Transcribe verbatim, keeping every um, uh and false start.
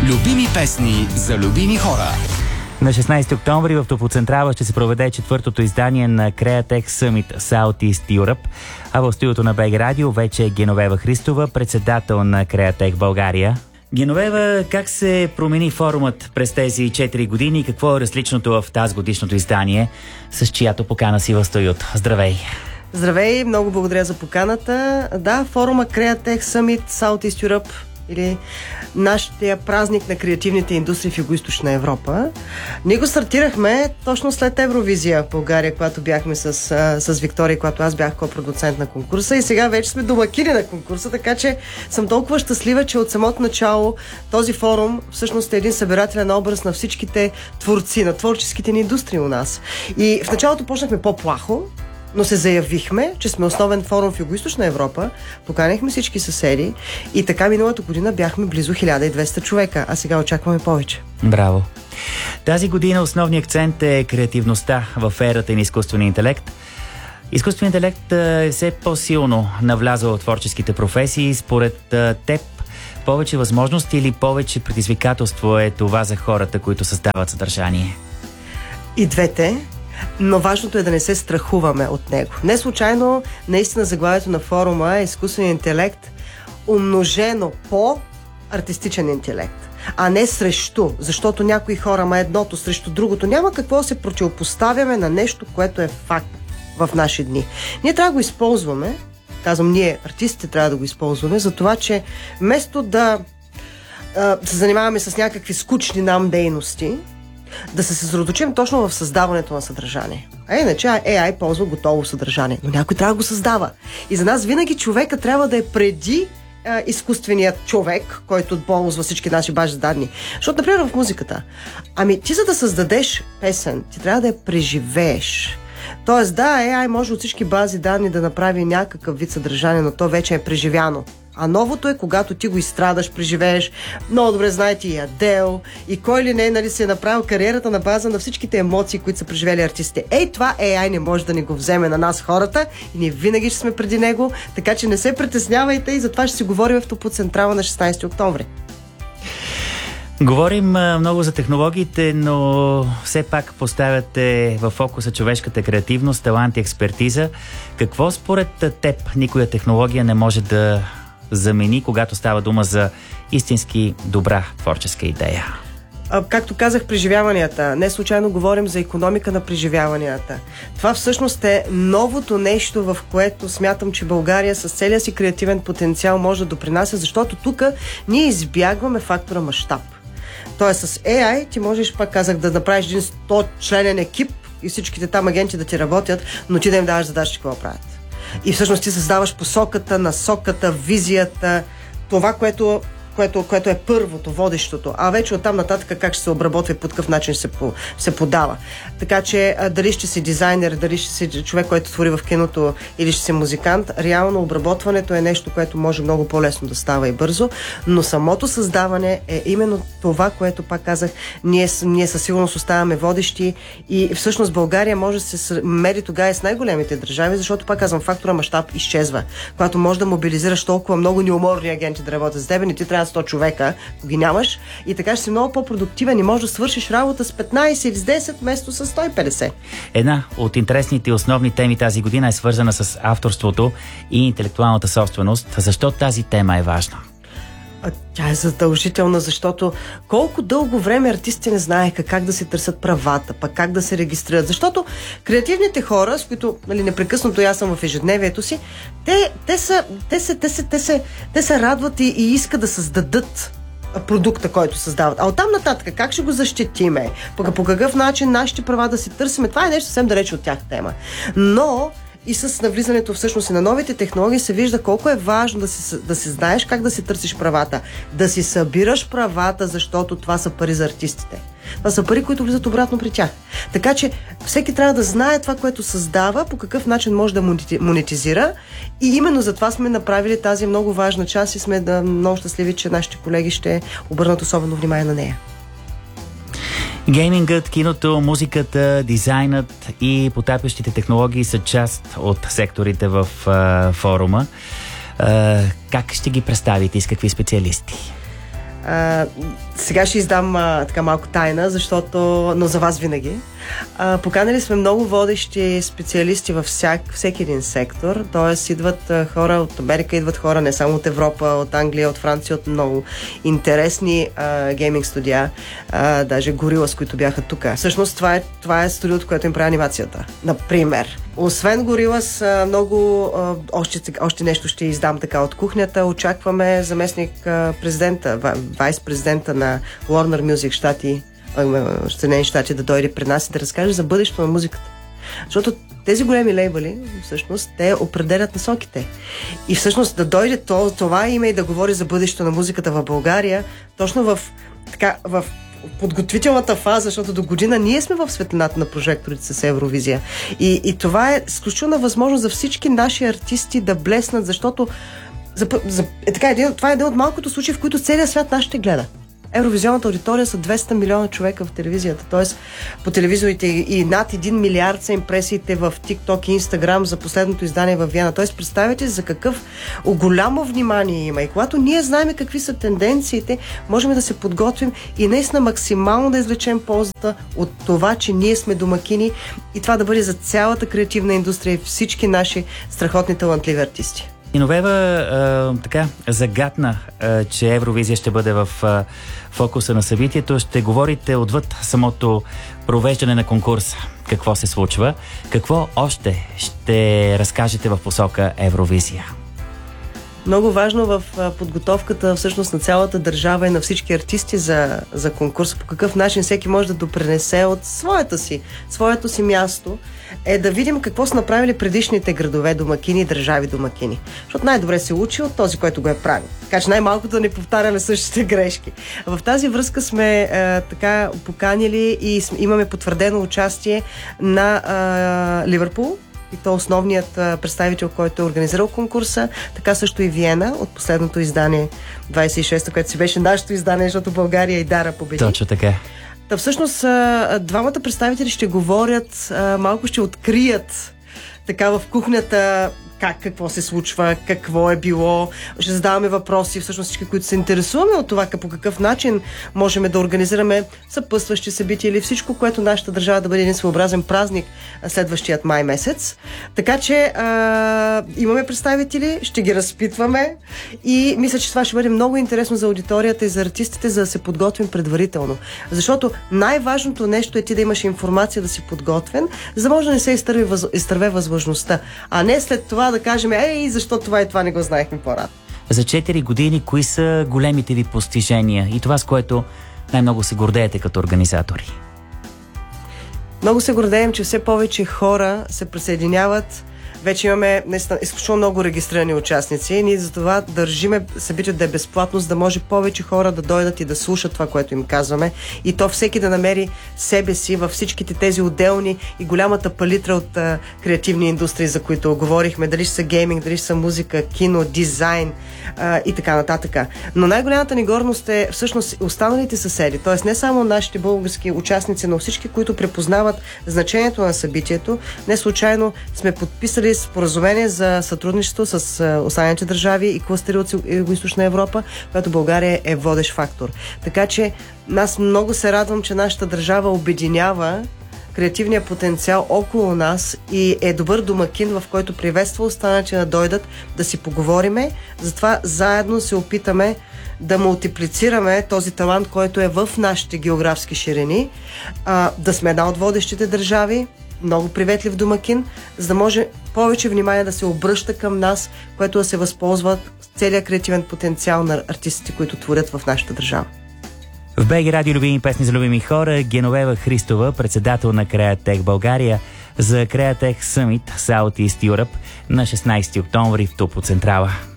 Любими песни за любими хора. На шестнайсети октомври в Топлоцентрала ще се проведе четвъртото издание на Createch Summit Southeast Europe, а в студиото на БГ Радио вече е Геновева Христова, председател на Createch България. Геновева, как се промени форумът през тези четири години и какво е различното в тази годишното издание, с чиято покана си в студиото? Здравей! Здравей, много благодаря за поканата. Да, форума Createch Summit Southeast Europe, или нашия празник на креативните индустрии в Югоизточна Европа. Ние го стартирахме точно след Евровизия в България, когато бяхме с, с Виктория, когато аз бях ко-продуцент на конкурса, и сега вече сме домакини на конкурса, така че съм толкова щастлива, че от самото начало този форум всъщност е един събирателен образ на всичките творци, на творческите ни индустрии у нас. И в началото почнахме по-плахо, но се заявихме, че сме основен форум в Югоизточна Европа, поканихме всички съседи и така миналата година бяхме близо хиляда и двеста човека, а сега очакваме повече. Браво! Тази година основният акцент е креативността в ерата на изкуствения интелект. Изкуственият интелект е все по-силно навлязъл в творческите професии. Според теб, повече възможности или повече предизвикателство е това за хората, които създават съдържание? И двете. Но важното е да не се страхуваме от него. Не случайно, наистина заглавието на форума е изкуствен интелект, умножено по артистичен интелект, а не срещу, защото някои хора ма едното срещу другото. Няма какво да се противопоставяме на нещо, което е факт в наши дни. Ние трябва да го използваме, казвам ние, артистите трябва да го използваме, за това, че вместо да а, се занимаваме с някакви скучни нам дейности, да се съсредоточим точно в създаването на съдържание. А иначе Ей Ай ползва готово съдържание, но някой трябва да го създава. И за нас винаги човека трябва да е преди а, изкуственият човек, който ползва всички наши бази данни. Защото, например, в музиката, ами ти за да създадеш песен, ти трябва да я преживееш. Тоест, да, Ей Ай може от всички бази данни да направи някакъв вид съдържание, но то вече е преживяно. А новото е, когато ти го изстрадаш, преживееш. Много добре знаете и Адел, и кой ли не, нали, се е направил кариерата на база на всичките емоции, които са преживели артистите. Ей, това Ей Ай не може да ни го вземе на нас хората и ние винаги ще сме преди него, така че не се притеснявайте и затова ще си говорим в Топлоцентрала на шестнайсети октомври. Говорим а, много за технологиите, но все пак поставяте във фокуса човешката креативност, талант и експертиза. Какво според теб никоя технология не може да замени, когато става дума за истински добра творческа идея? А, както казах, преживяванията. Не случайно говорим за икономика на преживяванията. Това всъщност е новото нещо, в което смятам, че България с целия си креативен потенциал може да допринася, защото тук ние избягваме фактора мащаб. Тоест с Ей Ай ти можеш, пак казах, да направиш един сто членен екип и всичките там агенти да ти работят, но ти да им даваш задачи какво правят. И всъщност ти създаваш посоката, насоката, визията, това, което, което, което е първото, водещото, а вече оттам нататък как ще се обработва и по какъв начин се, по, се подава. Така че дали ще си дизайнер, дали ще си човек, който твори в киното или ще си музикант, реално обработването е нещо, което може много по-лесно да става и бързо, но самото създаване е именно това, което, пак казах, ние, ние със сигурност оставаме водещи и всъщност България може да се мери тогава с най-големите държави, защото, пак казвам, фактора мащаб изчезва. Когато може да мобилизираш толкова много неуморни агенти да работят с теб, не ти трябва сто човека, ако ги нямаш, и така ще си много по-продуктивен и можеш да свършиш работа с петнайсет или с десет вместо с сто и петдесет. Една от интересните и основни теми тази година е свързана с авторството и интелектуалната собственост. Защо тази тема е важна? А тя е задължителна, защото колко дълго време артисти не знаеха как да се търсят правата, пък как да се регистрират. Защото креативните хора, с които, нали, непрекъснато аз съм в ежедневието си, те, те, са, те, са, те, са, те, са, те се радват и, и искат да създадат продукта, който създават. А оттам нататък, как ще го защитиме? По, по какъв начин нашите права да си търсиме? Това е нещо съвсем далече от тях тема. Но и с навлизането всъщност и на новите технологии се вижда колко е важно да си, да си знаеш как да си търсиш правата, да си събираш правата, защото това са пари за артистите. Това са пари, които влизат обратно при тях. Така че всеки трябва да знае това, което създава, по какъв начин може да монетизира, и именно за това сме направили тази много важна част и сме да много щастливи, че нашите колеги ще обърнат особено внимание на нея. Геймингът, киното, музиката, дизайнът и потапящите технологии са част от секторите в а, форума. А, как ще ги представите и с какви специалисти? А, сега ще издам а, така малко тайна, защото, но за вас винаги. А, поканали сме много водещи специалисти във всяк, всеки един сектор, т.е. идват а, хора от Америка, идват хора не само от Европа, от Англия, от Франция, от много интересни а, гейминг студия, а, даже Горила, с които бяха тук. Всъщност това е, това е студиото, което им прави анимацията, например. Освен Горилас, много а, още, още нещо ще издам така от кухнята. Очакваме заместник а, президента, вайс-президента на Warner Music щати, Съединени щати да дойде пред нас и да разкаже за бъдещето на музиката. Защото тези големи лейбъли, всъщност, те определят насоките. И всъщност да дойде това име и да говори за бъдещето на музиката в България, точно в, така, в подготвителната фаза, защото до година ние сме в светлината на прожекторите с Евровизия. И, и това е изключителна възможност за всички наши артисти да блеснат, защото за, за, е така, един, това е един от малкото случаи, в които целият свят нас ще гледа. Евровизионната аудитория са двеста милиона човека в телевизията, т.е. по телевизорите и над един милиард са импресиите в TikTok и Instagram за последното издание в Виена. Т.е. представете за какъв голямо внимание има. И когато ние знаем какви са тенденциите, можем да се подготвим и наистина максимално да извлечем ползата от това, че ние сме домакини и това да бъде за цялата креативна индустрия и всички наши страхотни талантливи артисти. Геновева а, така загадна, а, че Евровизия ще бъде в а, фокуса на събитието. Ще говорите отвъд самото провеждане на конкурса. Какво се случва? Какво още ще разкажете в посока Евровизия? Много важно в подготовката всъщност на цялата държава и на всички артисти за, за конкурса, по какъв начин всеки може да допринесе от своята си, своето си място, е да видим какво са направили предишните градове домакини и държави домакини. Защото най-добре се учи от този, който го е правил. Така че най-малкото да не повтаряме същите грешки. В тази връзка сме е, така поканили и имаме потвърдено участие на е, Ливърпул, и то основният а, представител, който е организирал конкурса, така също и Виена от последното издание двайсет и шеста, което си беше нашето издание, защото България и Дара победи. Точно така. Та всъщност а, двамата представители ще говорят, а, малко ще открият така в кухнята как, какво се случва, какво е било. Ще задаваме въпроси, всъщност всички, които се интересуваме от това, по какъв начин можем да организираме съпътстващи събития или всичко, което нашата държава да бъде един своеобразен празник следващият май месец. Така че а, имаме представители, ще ги разпитваме и мисля, че това ще бъде много интересно за аудиторията и за артистите, за да се подготвим предварително. Защото най-важното нещо е ти да имаш информация, да си подготвен, за да може да не се изтърве, въз... изтърве възможността, а не след това да кажем, ей, защо това и това не го знаехме по-рано. За четири години, кои са големите ви постижения и това, с което най-много се гордеете като организатори? Много се гордеем, че все повече хора се присъединяват. Вече имаме изключително много регистрирани участници и ние за това държиме събитието да е безплатно, за да може повече хора да дойдат и да слушат това, което им казваме, и то всеки да намери себе си във всичките тези отделни и голямата палитра от а, креативни индустрии, за които говорихме, дали ще са гейминг, дали ще са музика, кино, дизайн а, и така нататък. Но най-голямата ни гордост е всъщност останалите съседи, т.е. не само нашите български участници, но всички, които препознават значението на събитието. Не случайно сме подписали споразумение за сътрудничество с останалите държави и клъстери от Югоизточна Европа, която България е водещ фактор. Така че аз много се радвам, че нашата държава обединява креативния потенциал около нас и е добър домакин, в който приветства останалите да дойдат, да си поговориме. Затова заедно се опитаме да мултиплицираме този талант, който е в нашите географски ширини, а, да сме една от водещите държави, много приветлив домакин, за да може повече внимание да се обръща към нас, което да се възползват целият креативен потенциал на артистите, които творят в нашата държава. В БГ Радио любими песни за любими хора, Геновева Христова, председател на Createch България, за Createch Summit South East Europe на шестнайсети октомври в Топлоцентрала.